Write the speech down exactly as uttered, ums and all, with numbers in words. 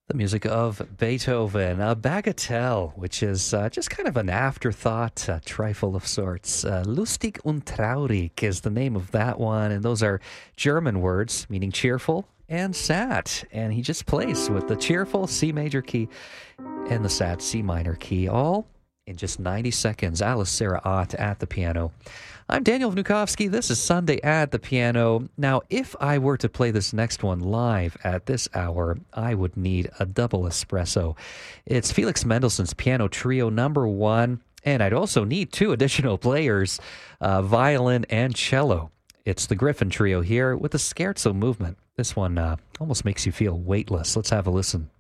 The music of Beethoven, a bagatelle, which is uh, just kind of an afterthought, a trifle of sorts. Uh, Lustig und traurig is the name of that one, and those are German words meaning cheerful and sad. And he just plays with the cheerful C major key and the sad C minor key, all in just ninety seconds. Alice Sarah Ott at the piano. I'm Daniel Vnukovsky. This is Sunday at the Piano. Now, if I were to play this next one live at this hour, I would need a double espresso. It's Felix Mendelssohn's Piano Trio number one, and I'd also need two additional players, uh, violin and cello. It's the Griffin Trio here with the scherzo movement. This one uh, almost makes you feel weightless. Let's have a listen.